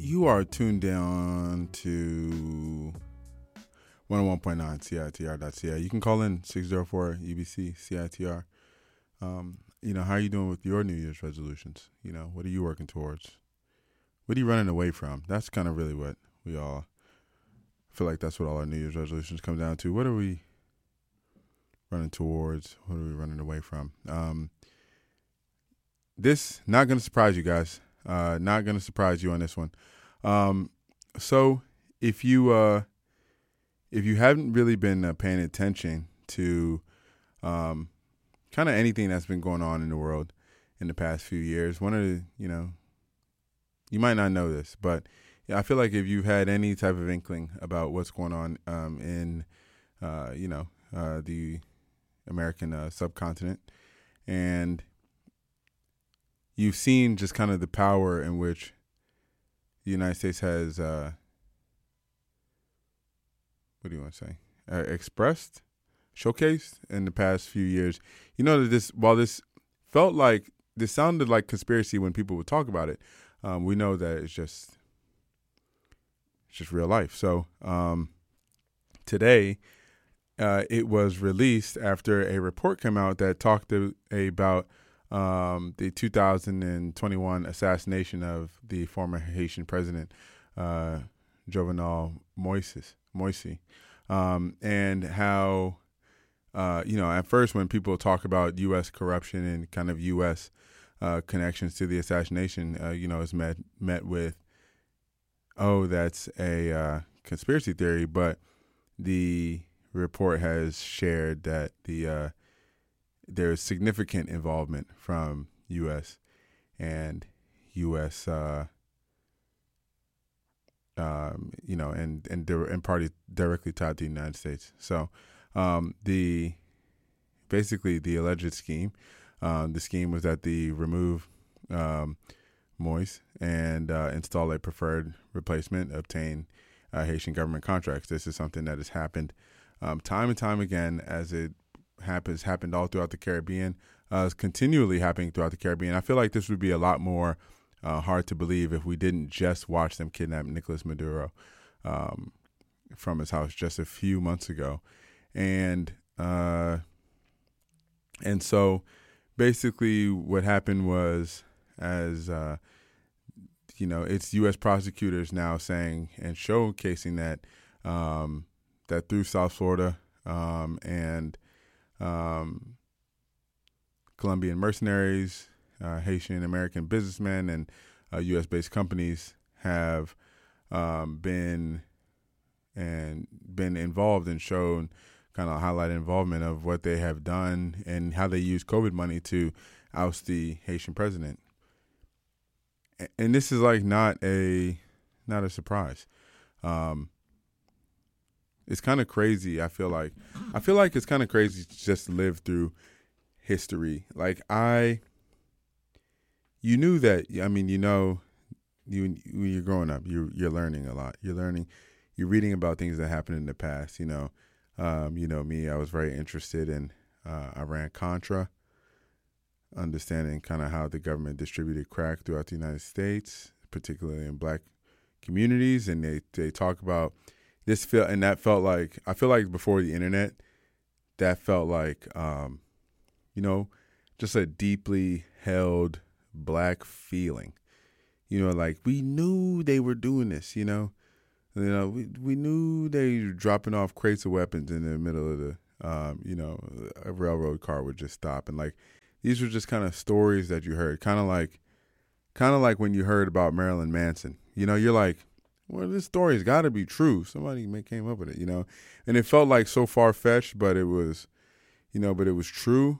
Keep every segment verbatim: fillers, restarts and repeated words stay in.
You are tuned down to one oh one point nine C I T R dot C A. You can call in six oh four U B C C I T R. Um, you know, how are you doing with your New Year's resolutions? You know, what are you working towards? What are you running away from? That's kind of really what we all feel like. That's what all our New Year's resolutions come down to. What are we running towards? What are we running away from? Um, this, not going to surprise you guys. Uh, not going to surprise you on this one. Um, so if you, uh, if you haven't really been uh, paying attention to, um, kind of anything that's been going on in the world in the past few years, one of the, you know, you might not know this, but yeah, I feel like if you've had any type of inkling about what's going on, um, in, uh, you know, uh, the American, uh, subcontinent, and you've seen just kind of the power in which the United States has, uh, what do you want to say, uh, expressed, showcased in the past few years. You know that this, while this felt like, this sounded like conspiracy when people would talk about it, um, we know that it's just, it's just real life. So um, today, uh, it was released after a report came out that talked to, about Um, the two thousand twenty-one assassination of the former Haitian president, uh, Jovenel Moïse, Moïse, um, and how, uh, you know, at first when people talk about U S corruption and kind of U S uh, connections to the assassination, uh, you know, is met met with, oh, that's a uh, conspiracy theory, but the report has shared that the uh, there's significant involvement from U S and U S, uh, um, you know, and and and parties directly tied to the United States. So, um, the basically the alleged scheme, um, the scheme was that the remove um, Moïse and uh, install a preferred replacement, obtain uh, Haitian government contracts. This is something that has happened um, time and time again as it happens happened all throughout the Caribbean, uh, is continually happening throughout the Caribbean. I feel like this would be a lot more uh, hard to believe if we didn't just watch them kidnap Nicolas Maduro um, from his house just a few months ago. And uh, and so basically what happened was, as uh, you know, it's U S prosecutors now saying and showcasing that um, that through South Florida um, and Um, Colombian mercenaries, uh, Haitian American businessmen, and uh, U S-based companies have um, been and been involved and shown kind of highlighted involvement of what they have done and how they use COVID money to oust the Haitian president. And this is like not a not a surprise. Um, It's kind of crazy. I feel like, I feel like it's kind of crazy to just live through history. Like I, you knew that. I mean, you know, you when you're growing up, you you're learning a lot. You're learning, you're reading about things that happened in the past. You know, um, you know me. I was very interested in uh, Iran-Contra, understanding kind of how the government distributed crack throughout the United States, particularly in black communities, and they they talk about. This felt, and that felt like, I feel like before the internet, that felt like, um, you know, just a deeply held black feeling. You know, like we knew they were doing this, you know, you know, we we knew they were dropping off crates of weapons in the middle of the, um, you know, a railroad car would just stop. And like, these were just kind of stories that you heard, kind of like, kind of like when you heard about Marilyn Manson, you know, you're like, well, this story's got to be true. Somebody may came up with it, you know, and it felt like so far fetched, but it was, you know, but it was true.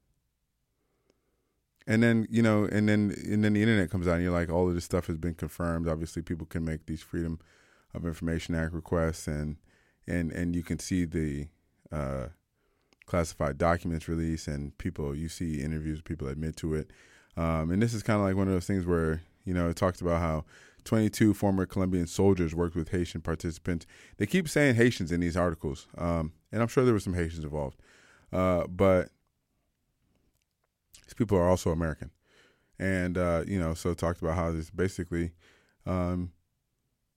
And then, you know, and then, and then the internet comes out and you're like, all of this stuff has been confirmed. Obviously people can make these Freedom of Information Act requests and, and, and you can see the, uh, classified documents released and people, you see interviews, people admit to it. Um, and this is kind of like one of those things where, you know, it talks about how twenty-two former Colombian soldiers worked with Haitian participants. They keep saying Haitians in these articles, um, and I'm sure there were some Haitians involved. Uh, but these people are also American. And, uh, you know, so it talked about how this basically um,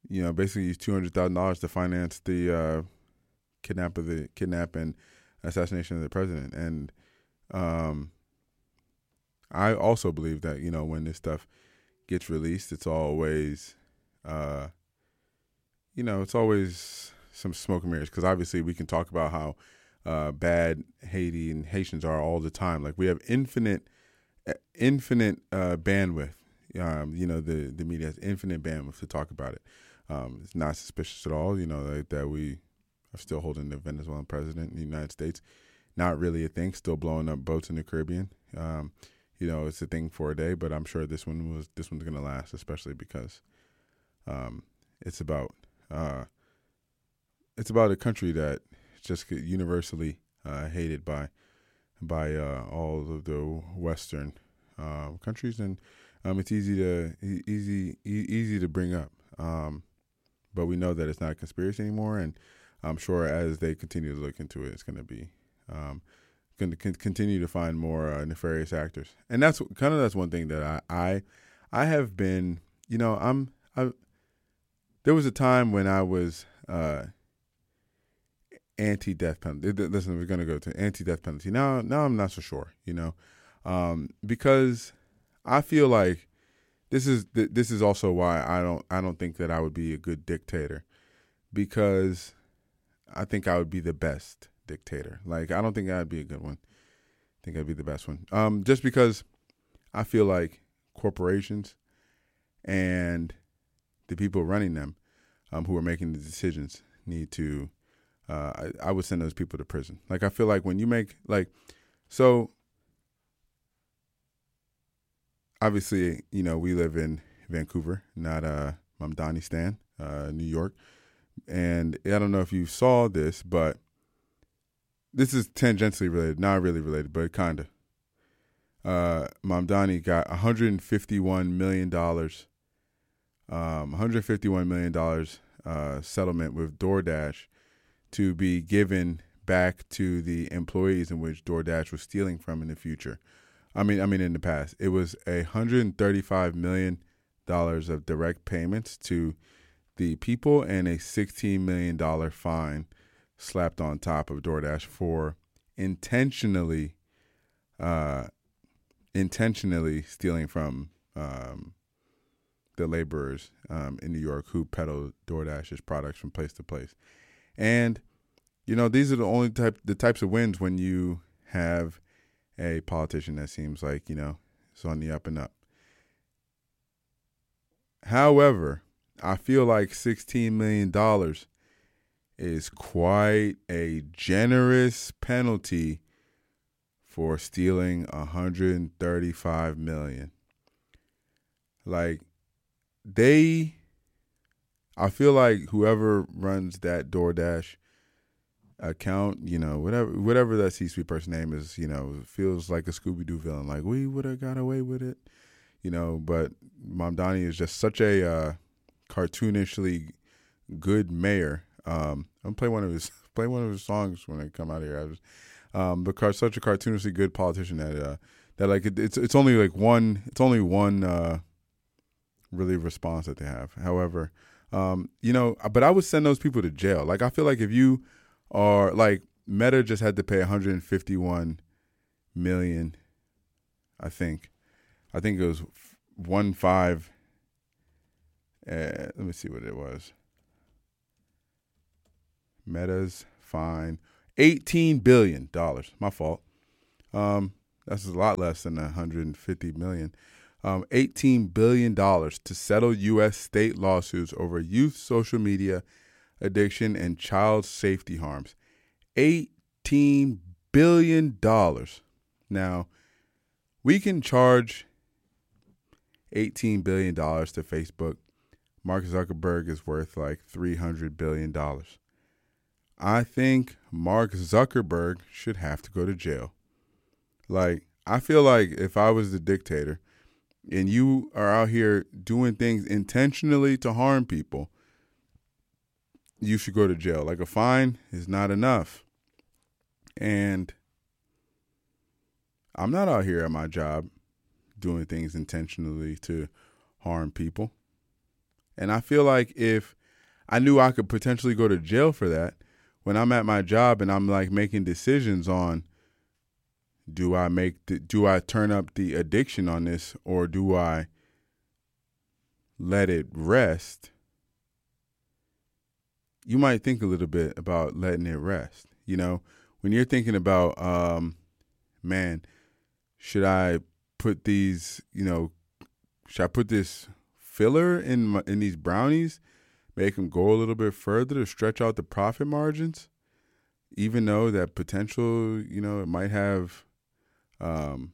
you know, basically used two hundred thousand dollars to finance the uh, kidnap of the kidnap and assassination of the president. And um, I also believe that, you know, when this stuff gets released, it's always, uh, you know, it's always some smoke and mirrors, because obviously we can talk about how uh, bad Haiti and Haitians are all the time. Like, we have infinite, infinite uh, bandwidth. Um, you know, the, the media has infinite bandwidth to talk about it. Um, it's not suspicious at all, you know, like, that we are still holding the Venezuelan president in the United States. Not really a thing, still blowing up boats in the Caribbean. Um, you know, it's a thing for a day, but I'm sure this one was this one's going to last, especially because um, it's about uh, it's about a country that just universally uh, hated by by uh, all of the Western uh, countries, and um, it's easy to easy e- easy to bring up. Um, but we know that it's not a conspiracy anymore, and I'm sure as they continue to look into it, it's going to be um, going to con- continue to find more uh, nefarious actors. And that's kind of that's one thing that I I, I have been, you know, I'm I. There was a time when I was uh, anti-death penalty. Listen, we're going to go to anti-death penalty. Now, now I'm not so sure, you know, um, because I feel like this is th- this is also why I don't I don't think that I would be a good dictator, because I think I would be the best dictator. Like, I don't think I'd be a good one. I think I'd be the best one. Um, just because I feel like corporations and the people running them, um, who are making the decisions, need to, uh, I, I would send those people to prison. Like, I feel like when you make, like, so obviously, you know, we live in Vancouver, not uh, Mamdani Stan, uh, New York. And I don't know if you saw this, but this is tangentially related, not really related, but kind of. Uh, Mamdani got one hundred fifty-one million dollars, um, one hundred fifty-one million dollars uh, settlement with DoorDash to be given back to the employees in which DoorDash was stealing from in the future. I mean, I mean, in the past, it was a one hundred thirty-five million dollars of direct payments to the people and a sixteen million dollars fine slapped on top of DoorDash for intentionally, uh, intentionally stealing from um, the laborers um, in New York who peddle DoorDash's products from place to place. And, you know, these are the only type, the types of wins when you have a politician that seems like, you know, it's on the up and up. However, I feel like sixteen million dollars is quite a generous penalty for stealing one hundred thirty-five million dollars. Like, they, I feel like whoever runs that DoorDash account, you know, whatever whatever that C-suite person name is, you know, feels like a Scooby-Doo villain. Like, we would have got away with it, you know, but Mamdani is just such a uh, cartoonishly good mayor. Um, I'm play one of his play one of his songs when I come out here. I just, um, because such a cartoonishly good politician that uh, that like it, it's it's only like one it's only one uh, really response that they have. However, um, you know, but I would send those people to jail. Like, I feel like if you are like Meta just had to pay one hundred fifty-one million. I think, I think it was one five. Uh, let me see what it was. Meta's fine, eighteen billion dollars. My fault. Um, that's a lot less than one hundred fifty million. Um, eighteen billion dollars to settle U S state lawsuits over youth social media addiction and child safety harms. eighteen billion dollars. Now, we can charge eighteen billion dollars to Facebook. Mark Zuckerberg is worth like three hundred billion dollars. I think Mark Zuckerberg should have to go to jail. Like, I feel like if I was the dictator and you are out here doing things intentionally to harm people, you should go to jail. Like, a fine is not enough. And I'm not out here at my job doing things intentionally to harm people. And I feel like if I knew I could potentially go to jail for that. When I'm at my job and I'm like making decisions on, do I make the, do I turn up the addiction on this, or do I let it rest? You might think a little bit about letting it rest. You know, when you're thinking about, um, man, should I put these, you know, should I put this filler in my, in these brownies, make them go a little bit further to stretch out the profit margins, even though that potential, you know, it might have, um,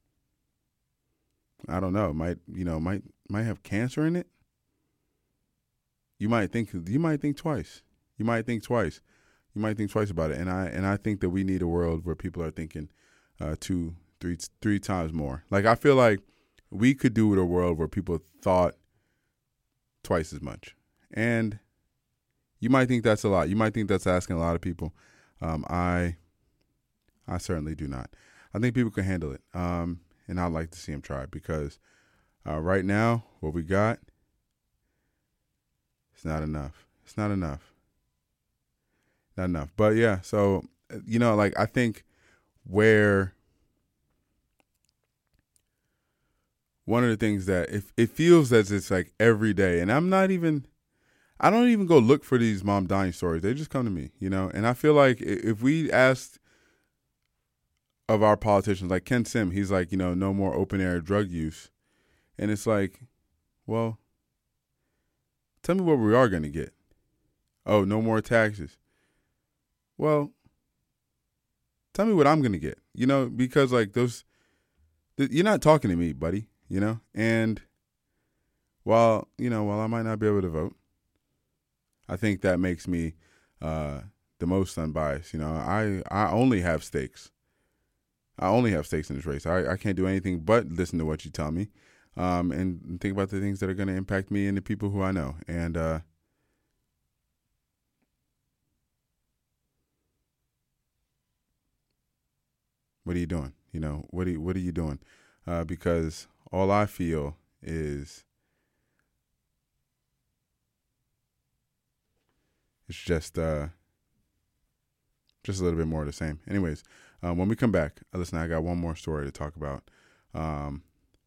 I don't know, might, you know, might, might have cancer in it. You might think, you might think twice. You might think twice. You might think twice about it. And I, and I think that we need a world where people are thinking, uh, two, three, three times more. Like, I feel like we could do with a world where people thought twice as much. And you might think that's a lot. You might think that's asking a lot of people. Um, I, I certainly do not. I think people can handle it. Um, and I'd like to see them try, because uh, right now, what we got, it's not enough. It's not enough. Not enough. But yeah, so, you know, like, I think where one of the things that it, it feels as it's like every day, and I'm not even, I don't even go look for these mom dying stories. They just come to me, you know? And I feel like if we asked of our politicians, like Ken Sim, he's like, you know, no more open air drug use. And it's like, well, tell me what we are going to get. Oh, no more taxes. Well, tell me what I'm going to get, you know, because like those, th- you're not talking to me, buddy, you know? And while, you know, while I might not be able to vote, I think that makes me uh, the most unbiased. You know, I, I only have stakes. I only have stakes in this race. I, I can't do anything but listen to what you tell me, um, and think about the things that are going to impact me and the people who I know. And uh, what are you doing? You know, what are you, what are you doing? Uh, because all I feel is it's just uh, just a little bit more of the same. Anyways, um, when we come back, uh, listen, I got one more story to talk about. Um,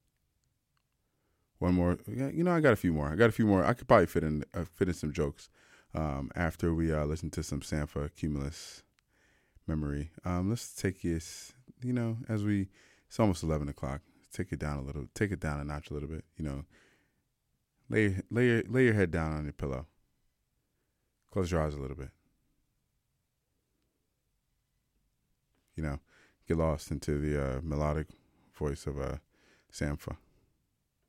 one more, you know, I got a few more. I got a few more. I could probably fit in uh, fit in some jokes um, after we uh, listen to some Sampha Cumulus Memory. Um, let's take this, you know, as we, it's almost eleven o'clock. Take it down a little, take it down a notch a little bit. You know, lay lay your, lay your head down on your pillow. Close your eyes a little bit. You know, get lost into the uh, melodic voice of uh, Sampha.